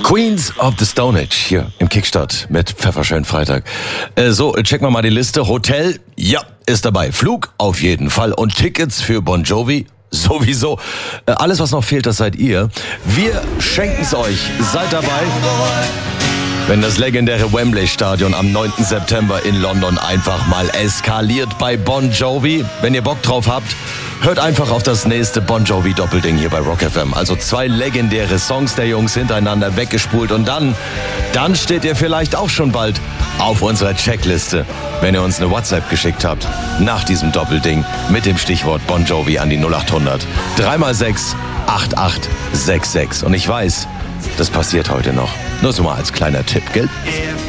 Queens of the Stone Age hier im Kickstart mit Pfefferschön Freitag. So, checken wir mal die Liste. Hotel, ja, ist dabei. Flug, auf jeden Fall. Und Tickets für Bon Jovi, sowieso. Alles, was noch fehlt, das seid ihr. Wir schenken's euch. Seid dabei, wenn das legendäre Wembley-Stadion am 9. September in London einfach mal eskaliert bei Bon Jovi. Wenn ihr Bock drauf habt, hört einfach auf das nächste Bon Jovi-Doppelding hier bei Rock FM. Also 2 legendäre Songs der Jungs hintereinander weggespult. Und dann steht ihr vielleicht auch schon bald auf unserer Checkliste, wenn ihr uns eine WhatsApp geschickt habt. Nach diesem Doppelding mit dem Stichwort Bon Jovi an die 0800 3x6 8866. Und ich weiß, das passiert heute noch. Nur so mal als kleiner Tipp, gell?